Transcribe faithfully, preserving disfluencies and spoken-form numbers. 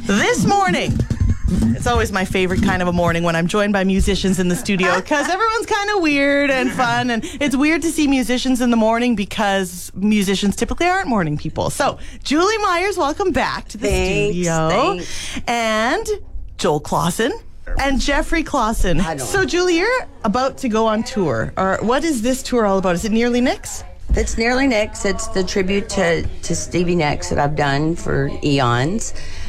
This morning, it's always my favorite kind of a morning when I'm joined by musicians in the studio because everyone's kind of weird and fun. And it's weird to see musicians in the morning because musicians typically aren't morning people. So, Julie Myers, welcome back to the Thanks, studio. thanks. And Joel Clausen and Jeffrey Clausen. So, Julie, you're about to go on tour. Or what is this tour all about? Is it Nearly Nicks? It's Nearly Nicks. It's the tribute to, to Stevie Nicks that I've done for eons.